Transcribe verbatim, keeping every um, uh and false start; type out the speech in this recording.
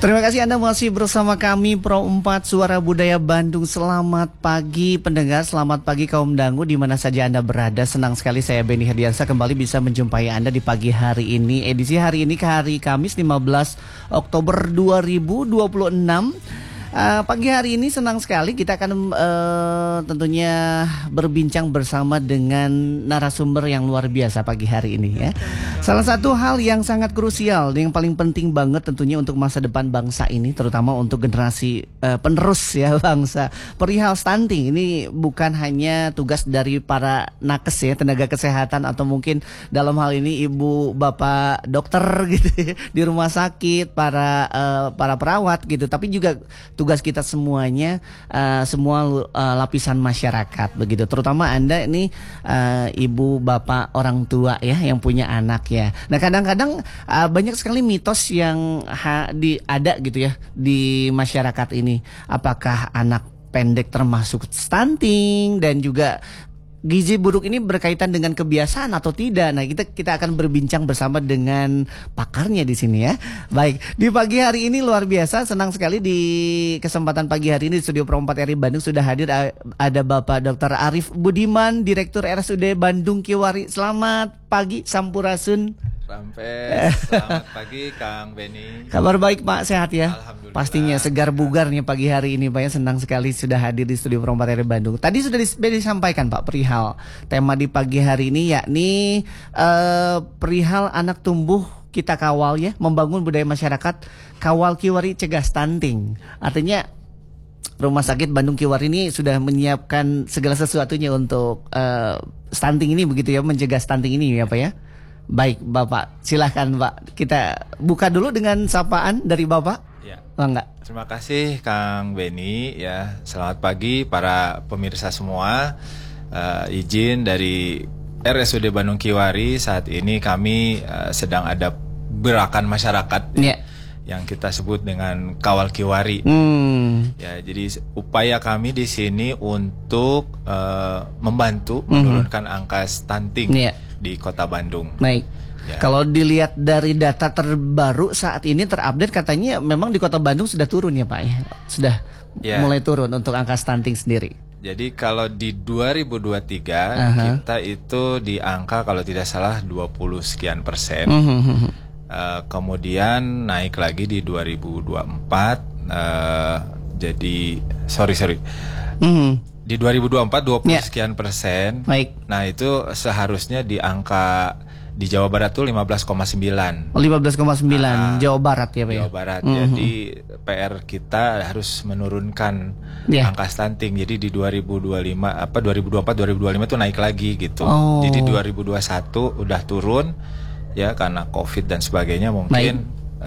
Terima kasih Anda masih bersama kami Pro empat Suara Budaya Bandung. Selamat pagi pendengar, selamat pagi kaum dangu di mana saja Anda berada. Senang sekali saya Benny Herdiansyah kembali bisa menjumpai Anda di pagi hari ini. Edisi hari ini ke hari Kamis lima belas Oktober dua ribu dua puluh enam. Uh, pagi hari ini senang sekali kita akan uh, tentunya berbincang bersama dengan narasumber yang luar biasa pagi hari ini ya. Salah satu hal yang sangat krusial, yang paling penting banget tentunya untuk masa depan bangsa ini, terutama untuk generasi uh, penerus ya bangsa. Perihal stunting ini bukan hanya tugas dari para nakes ya, tenaga kesehatan atau mungkin dalam hal ini ibu bapak dokter gitu ya, di rumah sakit, para uh, para perawat gitu, tapi juga tugas kita semuanya, uh, semua uh, lapisan masyarakat begitu. Terutama Anda ini uh, ibu, bapak, orang tua ya yang punya anak ya. Nah kadang-kadang uh, banyak sekali mitos yang ha, di, ada gitu ya di masyarakat ini. Apakah anak pendek termasuk stunting, dan juga gizi buruk ini berkaitan dengan kebiasaan atau tidak? Nah, kita kita akan berbincang bersama dengan pakarnya di sini ya. Baik, di pagi hari ini luar biasa, senang sekali di kesempatan pagi hari ini di Studio Pro empat R I Bandung sudah hadir ada Bapak Dokter Arif Budiman, Direktur R S U D Bandung Kiwari. Selamat pagi Sampurasun. Sampai selamat pagi Kang Benny. Kabar baik Pak, sehat ya? Alhamdulillah. Pastinya segar bugarnya pagi hari ini Pak ya. Senang sekali sudah hadir di Studio Pro empat R I Bandung. Tadi sudah disampaikan Pak perihal tema di pagi hari ini, yakni uh, perihal anak tumbuh kita kawal ya, membangun budaya masyarakat, kawal Kiwari cegah stunting. Artinya Rumah Sakit Bandung Kiwari ini sudah menyiapkan segala sesuatunya untuk uh, stunting ini begitu ya, mencegah stunting ini ya Pak ya. Baik Bapak, silahkan Pak, kita buka dulu dengan sapaan dari Bapak. Ya. Oh, enggak. Terima kasih Kang Benny ya. Selamat pagi para pemirsa semua. Uh, izin dari R S U D Bandung Kiwari, saat ini kami uh, sedang ada gerakan masyarakat ya, yeah. yang kita sebut dengan Kawal Kiwari. Hmm. Ya, jadi upaya kami di sini untuk uh, membantu mm-hmm. menurunkan angka stunting yeah. di Kota Bandung. Baik. Ya. Kalau dilihat dari data terbaru saat ini terupdate, katanya memang di Kota Bandung sudah turun ya Pak ya, sudah ya. mulai turun untuk angka stunting sendiri. Jadi kalau di dua ribu dua puluh tiga uh-huh. kita itu di angka kalau tidak salah dua puluh sekian persen. Uh-huh. Uh, kemudian naik lagi di dua ribu dua puluh empat. Uh, jadi sorry sorry. Uh-huh. Di dua ribu dua puluh empat dua puluh yeah. sekian persen. Baik. Nah itu seharusnya di angka di Jawa Barat tuh lima belas koma sembilan. lima belas koma sembilan nah, Jawa Barat ya Pak. Jawa Barat. Mm-hmm. Jadi P R kita harus menurunkan yeah. angka stunting. Jadi di dua ribu dua puluh lima apa dua ribu dua puluh empat dua ribu dua puluh lima tuh naik lagi gitu. Oh. Jadi dua ribu dua puluh satu udah turun ya karena Covid dan sebagainya mungkin. Baik.